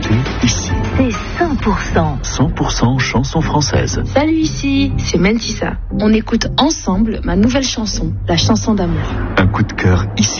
écoutez ici. C'est 100%. 100% chanson française. Salut, ici, c'est Mentissa. On écoute ensemble ma nouvelle chanson, la chanson d'amour. Un coup de cœur ici.